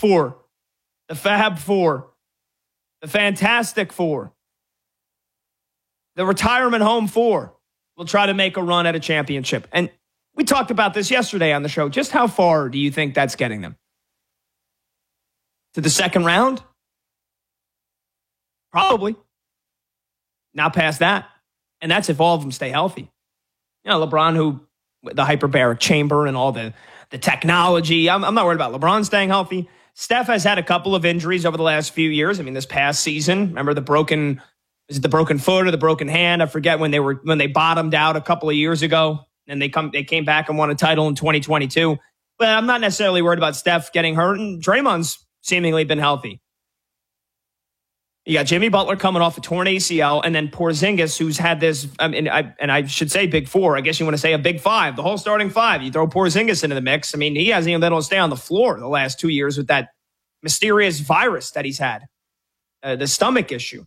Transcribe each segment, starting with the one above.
Four, the Fab Four, the Fantastic Four, the Retirement Home Four will try to make a run at a championship. And we talked about this yesterday on the show. Just how far do you think that's getting them? To the second round? Probably. Not past that. And that's if all of them stay healthy. You know, LeBron, who, the hyperbaric chamber and all the technology. I'm not worried about LeBron staying healthy. Steph has had a couple of injuries over the last few years. I mean, this past season, remember the broken foot or the broken hand? I forget when they bottomed out a couple of years ago, and they came back and won a title in 2022. But I'm not necessarily worried about Steph getting hurt, and Draymond's seemingly been healthy. You got Jimmy Butler coming off a torn ACL, and then Porzingis, who's had this, and I should say big four. I guess you want to say a big five, the whole starting five. You throw Porzingis into the mix. I mean, he hasn't even been able to stay on the floor the last 2 years with that mysterious virus that he's had, the stomach issue.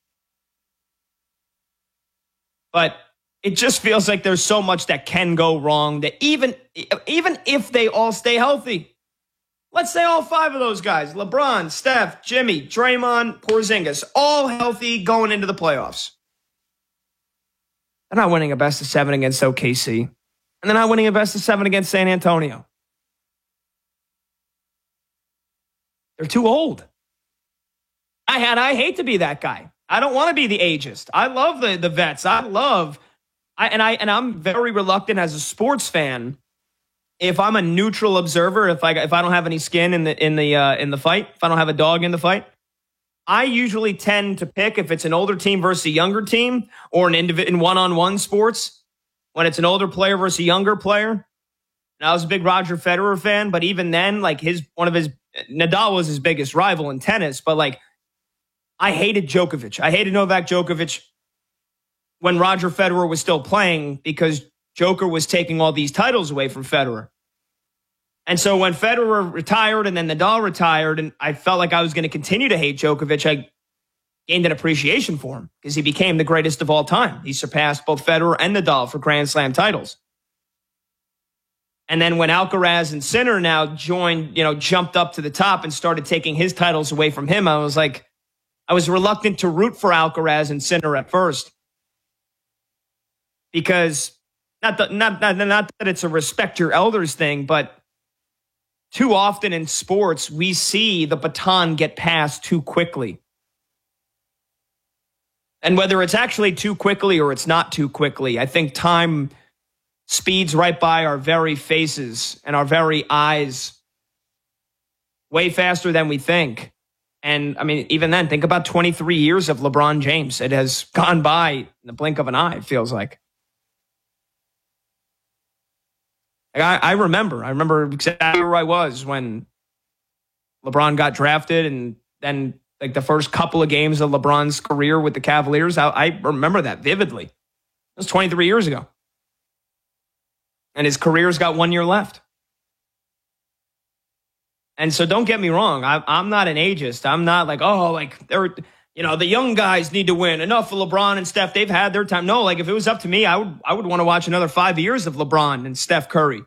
But it just feels like there's so much that can go wrong that even if they all stay healthy, let's say all five of those guys, LeBron, Steph, Jimmy, Draymond, Porzingis, all healthy going into the playoffs. They're not winning a best of 7 against OKC. And they're not winning a best of 7 against San Antonio. They're too old. I hate to be that guy. I don't want to be the ageist. I love the vets. I'm very reluctant as a sports fan. If I'm a neutral observer, if I don't have any skin in the fight, if I don't have a dog in the fight, I usually tend to pick if it's an older team versus a younger team, or in one-on-one sports, when it's an older player versus a younger player. And I was a big Roger Federer fan, but even then, like Nadal was his biggest rival in tennis, but like I hated Djokovic. I hated Novak Djokovic when Roger Federer was still playing, because Joker was taking all these titles away from Federer. And so when Federer retired and then Nadal retired, and I felt like I was going to continue to hate Djokovic, I gained an appreciation for him because he became the greatest of all time. He surpassed both Federer and Nadal for Grand Slam titles. And then when Alcaraz and Sinner now jumped up to the top and started taking his titles away from him, I was reluctant to root for Alcaraz and Sinner at first. Because not that it's a respect your elders thing, but too often in sports, we see the baton get passed too quickly. And whether it's actually too quickly or it's not too quickly, I think time speeds right by our very faces and our very eyes way faster than we think. And I mean, even then, think about 23 years of LeBron James. It has gone by in the blink of an eye, it feels like. I remember exactly where I was when LeBron got drafted, and then like the first couple of games of LeBron's career with the Cavaliers. I remember that vividly. It was 23 years ago. And his career's got 1 year left. And so don't get me wrong. I'm not an ageist. I'm not like, the young guys need to win. Enough of LeBron and Steph. They've had their time. No, like if it was up to me, I would want to watch another 5 years of LeBron and Steph Curry.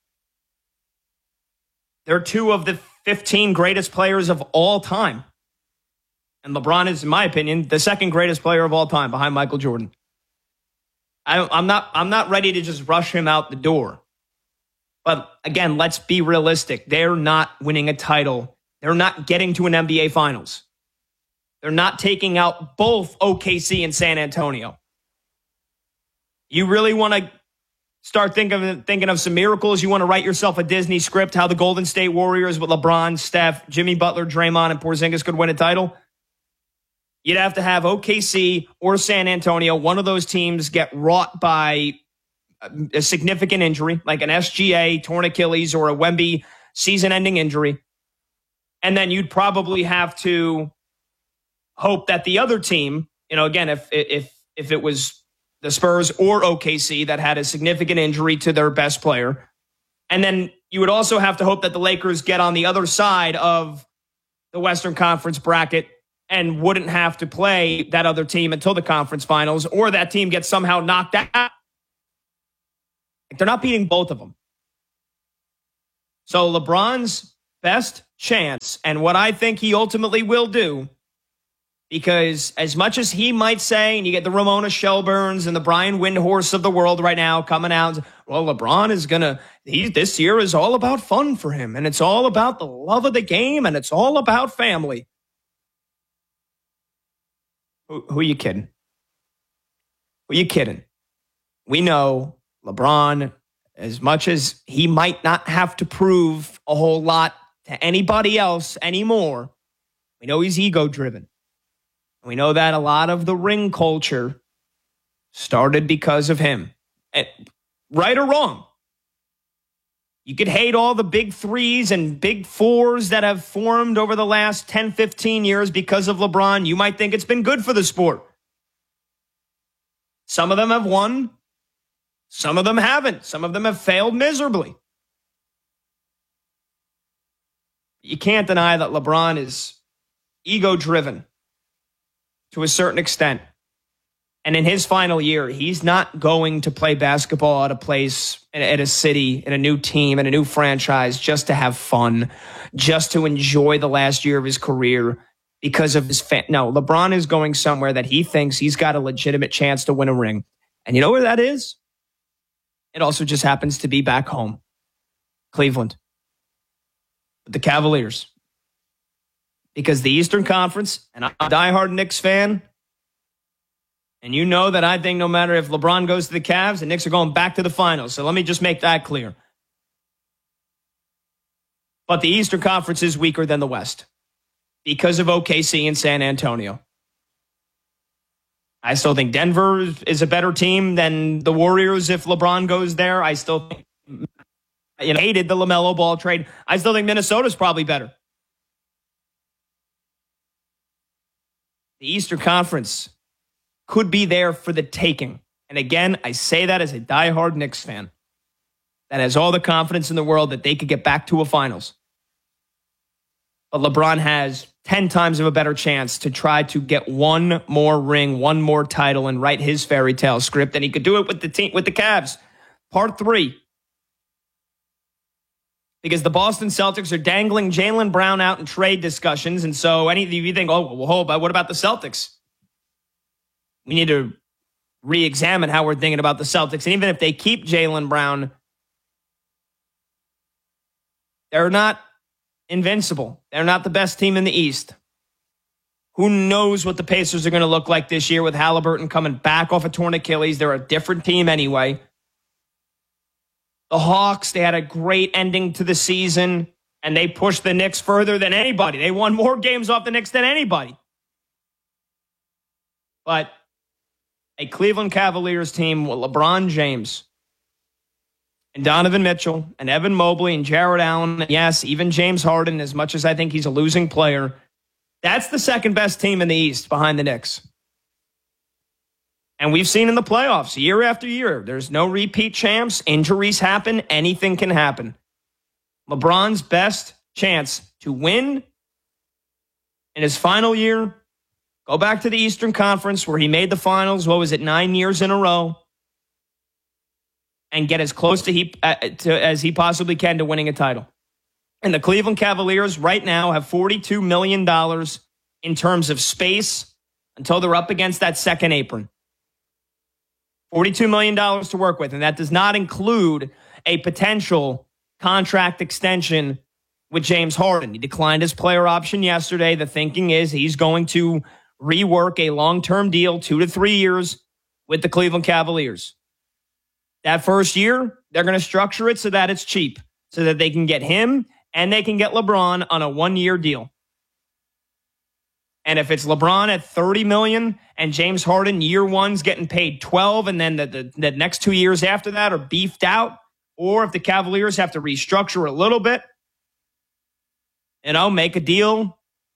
They're two of the 15 greatest players of all time. And LeBron is, in my opinion, the second greatest player of all time behind Michael Jordan. I'm not ready to just rush him out the door. But again, let's be realistic. They're not winning a title. They're not getting to an NBA Finals. They're not taking out both OKC and San Antonio. You really want to start thinking of some miracles? You want to write yourself a Disney script how the Golden State Warriors with LeBron, Steph, Jimmy Butler, Draymond, and Porzingis could win a title? You'd have to have OKC or San Antonio, one of those teams, get wrought by a significant injury, like an SGA, torn Achilles, or a Wemby season-ending injury. And then you'd probably have to hope that the other team, again, if it was the Spurs or OKC that had a significant injury to their best player. And then you would also have to hope that the Lakers get on the other side of the Western Conference bracket and wouldn't have to play that other team until the conference finals, or that team gets somehow knocked out. They're not beating both of them. So LeBron's best chance, and what I think he ultimately will do, because as much as he might say, and you get the Ramona Shelburnes and the Brian Windhorst of the world right now coming out, well, LeBron is this year is all about fun for him, and it's all about the love of the game, and it's all about family. Who are you kidding? Who are you kidding? We know LeBron, as much as he might not have to prove a whole lot to anybody else anymore, we know he's ego-driven. We know that a lot of the ring culture started because of him. And right or wrong, you could hate all the big threes and big fours that have formed over the last 10, 15 years because of LeBron. You might think it's been good for the sport. Some of them have won. Some of them haven't. Some of them have failed miserably. You can't deny that LeBron is ego-driven to a certain extent. And in his final year, he's not going to play basketball at a place, at a city, in a new team, in a new franchise, just to have fun, just to enjoy the last year of his career because of his No, LeBron is going somewhere that he thinks he's got a legitimate chance to win a ring. And you know where that is? It also just happens to be back home, Cleveland, with the Cavaliers. Because the Eastern Conference, and I'm a diehard Knicks fan, and you know that I think no matter if LeBron goes to the Cavs, the Knicks are going back to the finals. So let me just make that clear. But the Eastern Conference is weaker than the West because of OKC and San Antonio. I still think Denver is a better team than the Warriors if LeBron goes there. I still think, hated the LaMelo Ball trade. I still think Minnesota's probably better. The Eastern Conference could be there for the taking. And again, I say that as a diehard Knicks fan that has all the confidence in the world that they could get back to a finals. But LeBron has 10 times of a better chance to try to get one more ring, one more title, and write his fairy tale script. And he could do it with the team, with the Cavs. Part 3. Because the Boston Celtics are dangling Jaylen Brown out in trade discussions. And so you think, but what about the Celtics? We need to re-examine how we're thinking about the Celtics. And even if they keep Jaylen Brown, they're not invincible. They're not the best team in the East. Who knows what the Pacers are going to look like this year with Halliburton coming back off a torn Achilles. They're a different team anyway. The Hawks, they had a great ending to the season, and they pushed the Knicks further than anybody. They won more games off the Knicks than anybody. But a Cleveland Cavaliers team with LeBron James and Donovan Mitchell and Evan Mobley and Jared Allen, and yes, even James Harden, as much as I think he's a losing player, that's the second best team in the East behind the Knicks. And we've seen in the playoffs, year after year, there's no repeat champs. Injuries happen. Anything can happen. LeBron's best chance to win in his final year, go back to the Eastern Conference where he made the finals, 9 years in a row, and get as close as he possibly can to winning a title. And the Cleveland Cavaliers right now have $42 million in terms of space until they're up against that second apron. $42 million to work with, and that does not include a potential contract extension with James Harden. He declined his player option yesterday. The thinking is he's going to rework a long-term deal, 2 to 3 years, with the Cleveland Cavaliers. That first year, they're going to structure it so that it's cheap, so that they can get him and they can get LeBron on a 1-year deal. And if it's LeBron at $30 million and James Harden year one's getting paid $12, and then the next 2 years after that are beefed out, or if the Cavaliers have to restructure a little bit, make a deal.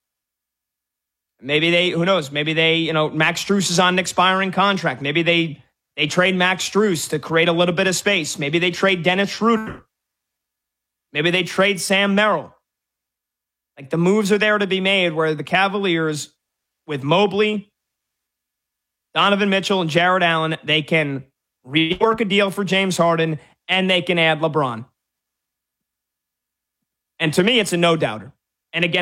Maybe who knows? Maybe Max Strus is on an expiring contract. Maybe they trade Max Strus to create a little bit of space. Maybe they trade Dennis Schroeder. Maybe they trade Sam Merrill. Like, the moves are there to be made where the Cavaliers, with Mobley, Donovan Mitchell, and Jared Allen, they can rework a deal for James Harden and they can add LeBron. And to me, it's a no doubter. And again,